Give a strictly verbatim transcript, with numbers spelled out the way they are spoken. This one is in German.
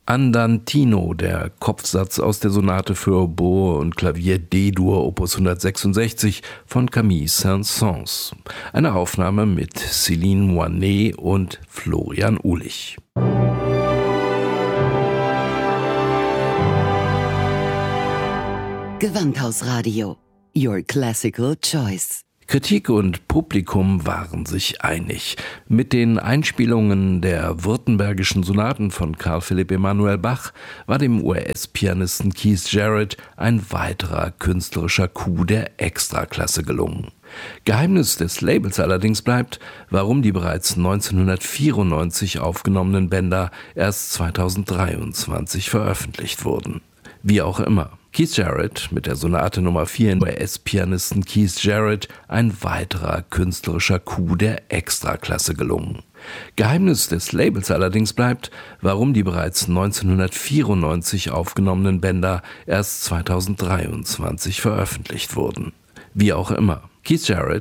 Andantino, der Kopfsatz aus der Sonate für Oboe und Klavier D-Dur Opus hundertsechsundsechzig von Camille Saint-Saëns. Eine Aufnahme mit Céline Moinet und Florian Uhlich. Gewandhausradio. Your classical choice. Kritik und Publikum waren sich einig. Mit den Einspielungen der württembergischen Sonaten von Carl Philipp Emanuel Bach war dem U S-Pianisten Keith Jarrett ein weiterer künstlerischer Coup der Extraklasse gelungen. Geheimnis des Labels allerdings bleibt, warum die bereits neunzehnhundertvierundneunzig aufgenommenen Bänder erst zweitausenddreiundzwanzig veröffentlicht wurden. Wie auch immer. Keith Jarrett mit der Sonate Nummer vier in U S-Pianisten Keith Jarrett ein weiterer künstlerischer Coup der Extraklasse gelungen. Geheimnis des Labels allerdings bleibt, warum die bereits neunzehnhundertvierundneunzig aufgenommenen Bänder erst zweitausenddreiundzwanzig veröffentlicht wurden. Wie auch immer. Keith Jarrett